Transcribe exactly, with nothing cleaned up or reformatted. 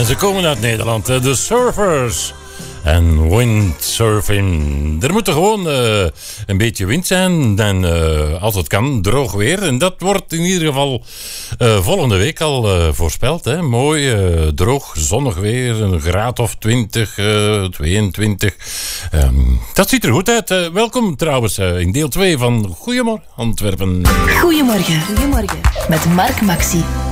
ze komen uit Nederland, de Surfers. En windsurfing. Er moet er gewoon uh, een beetje wind zijn. En uh, als het kan, droog weer. En dat wordt in ieder geval uh, volgende week al uh, voorspeld. Hè. Mooi, uh, droog, zonnig weer. Een graad of twintig, uh, tweeëntwintig. Um, dat ziet er goed uit. Uh, welkom trouwens uh, in deel twee van Goedemorgen Antwerpen. Goedemorgen. Goedemorgen. Met Mark Maxi.